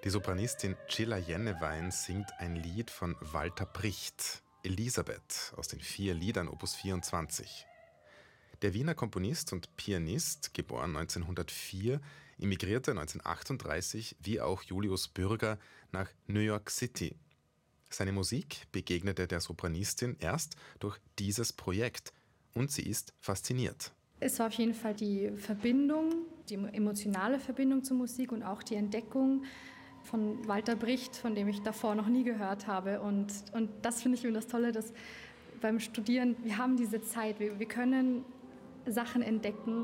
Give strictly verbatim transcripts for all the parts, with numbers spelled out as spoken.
Die Sopranistin Cilla Jennewein singt ein Lied von Walter Bricht, Elisabeth, aus den vier Liedern Opus vierundzwanzig. Der Wiener Komponist und Pianist, geboren neunzehnhundertvier, emigrierte neunzehnhundertachtunddreißig, wie auch Julius Bürger, nach New York City. Seine Musik begegnete der Sopranistin erst durch dieses Projekt und sie ist fasziniert. Es war auf jeden Fall die Verbindung, die emotionale Verbindung zur Musik und auch die Entdeckung von Walter Bricht, von dem ich davor noch nie gehört habe. Und, und das finde ich eben das Tolle, dass beim Studieren, wir haben diese Zeit, wir, wir können Sachen entdecken.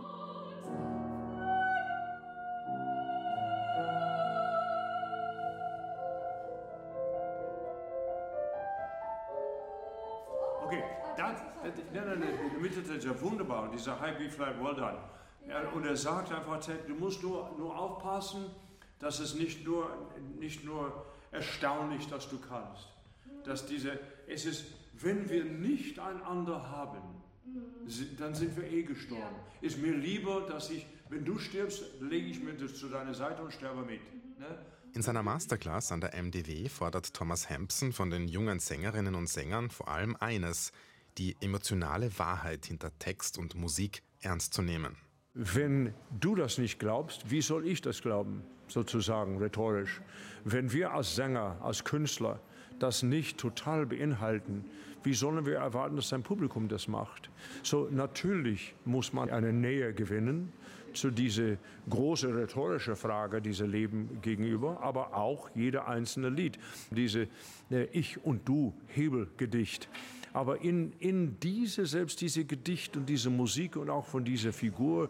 Okay, das, nein, nein, nein, das ist ja wunderbar, dieser High B-Flat, well done. Ja, und er sagt einfach, du musst nur, nur aufpassen, dass es nicht nur, nicht nur erstaunlich, dass du kannst. Dass diese, es ist, wenn wir nicht einander haben, dann sind wir eh gestorben. Ist mir lieber, dass ich, wenn du stirbst, lege ich mir das zu deiner Seite und sterbe mit. Ne? In seiner Masterclass an der M D W fordert Thomas Hampson von den jungen Sängerinnen und Sängern vor allem eines: die emotionale Wahrheit hinter Text und Musik ernst zu nehmen. Wenn du das nicht glaubst, wie soll ich das glauben, sozusagen rhetorisch? Wenn wir als Sänger, als Künstler das nicht total beinhalten, wie sollen wir erwarten, dass ein Publikum das macht? So, natürlich muss man eine Nähe gewinnen zu dieser großen rhetorischen Frage, dieser Leben gegenüber, aber auch jeder einzelne Lied, diese äh, Ich- und Du-Hebelgedicht. Aber in, in diese, selbst diese Gedicht und diese Musik und auch von dieser Figur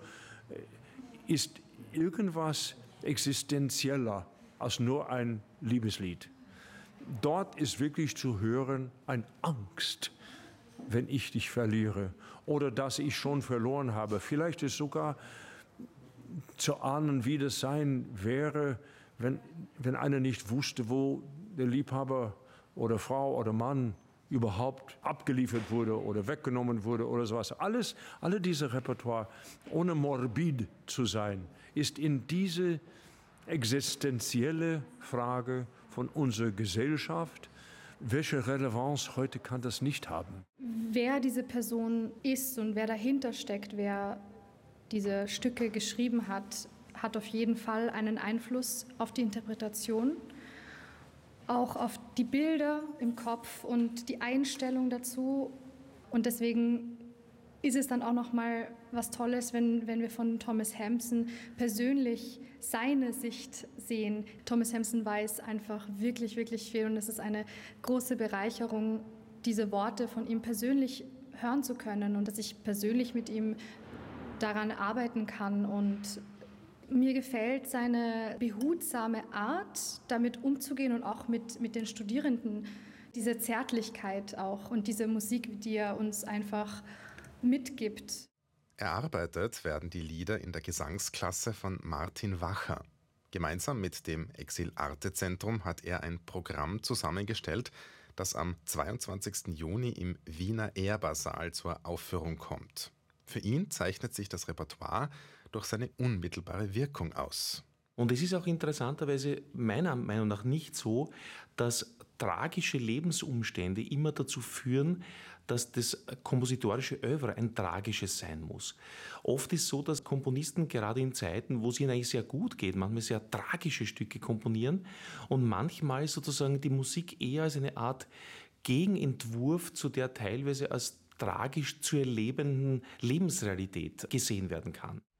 ist irgendwas existenzieller als nur ein Liebeslied. Dort ist wirklich zu hören eine Angst, wenn ich dich verliere oder dass ich schon verloren habe. Vielleicht ist sogar zu ahnen, wie das sein wäre, wenn, wenn einer nicht wusste, wo der Liebhaber oder Frau oder Mann überhaupt abgeliefert wurde oder weggenommen wurde oder sowas. Alles, alle diese Repertoire, ohne morbid zu sein, ist in diese existenzielle Frage von unserer Gesellschaft. Welche Relevanz heute kann das nicht haben? Wer diese Person ist und wer dahinter steckt, wer diese Stücke geschrieben hat, hat auf jeden Fall einen Einfluss auf die Interpretation, auch auf die Bilder im Kopf und die Einstellung dazu. Und deswegen ist es dann auch noch mal was Tolles, wenn, wenn wir von Thomas Hampson persönlich seine Sicht sehen. Thomas Hampson weiß einfach wirklich, wirklich viel und es ist eine große Bereicherung, diese Worte von ihm persönlich hören zu können und dass ich persönlich mit ihm daran arbeiten kann. Und mir gefällt seine behutsame Art, damit umzugehen und auch mit, mit den Studierenden. Diese Zärtlichkeit auch und diese Musik, die er uns einfach mitgibt. Erarbeitet werden die Lieder in der Gesangsklasse von Martin Wacher. Gemeinsam mit dem Exil Arte Zentrum hat er ein Programm zusammengestellt, das am zweiundzwanzigsten Juni im Wiener Ehrbar-Saal zur Aufführung kommt. Für ihn zeichnet sich das Repertoire durch seine unmittelbare Wirkung aus. Und es ist auch interessanterweise meiner Meinung nach nicht so, dass tragische Lebensumstände immer dazu führen, dass das kompositorische Œuvre ein tragisches sein muss. Oft ist es so, dass Komponisten gerade in Zeiten, wo es ihnen eigentlich sehr gut geht, manchmal sehr tragische Stücke komponieren und manchmal sozusagen die Musik eher als eine Art Gegenentwurf zu der teilweise als tragisch zu erlebenden Lebensrealität gesehen werden kann.